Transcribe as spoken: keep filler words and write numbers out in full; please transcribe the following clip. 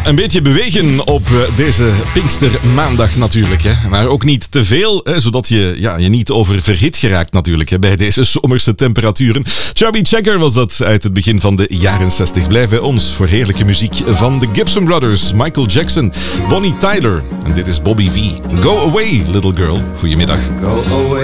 Ja, een beetje bewegen op deze Pinkstermaandag natuurlijk. Hè. Maar ook niet te veel, hè, zodat je ja, je niet oververhit geraakt natuurlijk hè, bij deze zomerse temperaturen. Chubby Checker was dat uit het begin van de jaren zestig. Blijf bij ons voor heerlijke muziek van de Gibson Brothers, Michael Jackson, Bonnie Tyler. En dit is Bobby V. Go away, little girl. Goedemiddag. Go away.